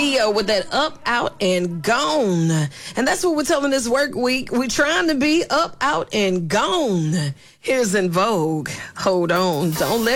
Neo with that Up, Out, and Gone. And that's what we're telling this work week. We're trying to be up, out, and gone. Here's In Vogue. Hold on. Don't let